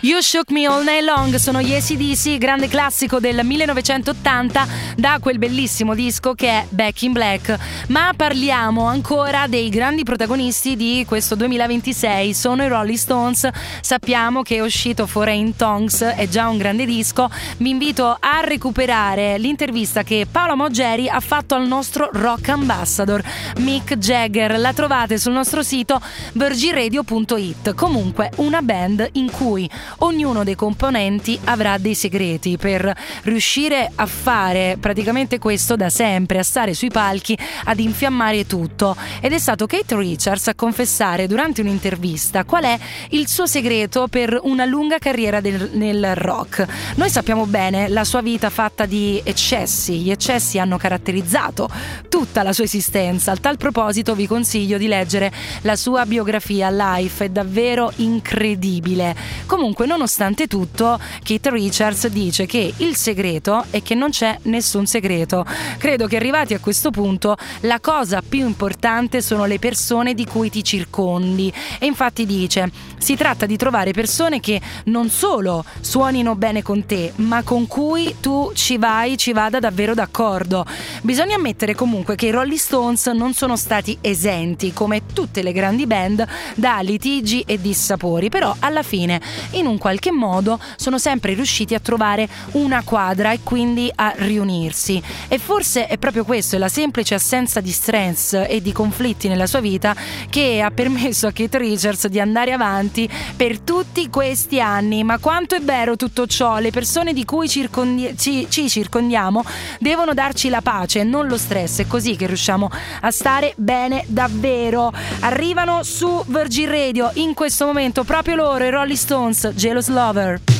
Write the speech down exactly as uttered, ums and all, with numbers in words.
You Shook Me All Night Long sono gli A C D C, grande classico del millenovecentottanta, da quel bellissimo disco che è Back in Black. Ma parliamo ancora dei grandi protagonisti di questo duemilaventisei, sono i Rolling Stones. Sappiamo che è uscito Foreign Tongues, è già un grande disco. Vi invito a recuperare l'intervista che Paolo Moggeri ha fatto al nostro rock ambassador Mick Jagger, la trovate sul nostro sito virgin radio punto it. Comunque una band in cui ognuno dei componenti avrà dei segreti per riuscire a fare praticamente questo da sempre, a stare sui palchi, ad infiammare tutto. Ed è stato Keith Richards a confessare durante un'intervista qual è il suo segreto per una lunga carriera del, nel rock. Noi sappiamo bene la sua vita fatta di eccessi, gli eccessi hanno caratterizzato tutta la sua esistenza. A tal proposito vi consiglio di leggere la sua biografia Life, è davvero incredibile. Comunque, nonostante tutto, Keith Richards dice che il segreto è che non c'è nessun segreto. Credo che arrivati a questo punto la cosa più importante sono le persone di cui ti circondi, e infatti dice: si tratta di trovare persone che non solo suonino bene con te, ma con cui tu ci vai, ci vada davvero d'accordo. Bisogna ammettere comunque che i Rolling Stones non sono stati esenti, come tutte le grandi band, da litigi e dissapori, però alla fine in un qualche modo sono sempre riusciti a trovare una quadra e quindi a riunirsi. E forse è proprio questo, è la semplice assenza di stress e di conflitti nella sua vita, che ha permesso a Keith Richards di andare avanti per tutti questi anni. Ma quanto è vero tutto ciò? Le persone di cui circondi- ci, ci circondiamo devono darci la pace, non lo stress. È così che riusciamo a stare bene davvero. Arrivano su Virgin Radio in questo momento proprio loro, i Rolling Stones, Jealous Lover.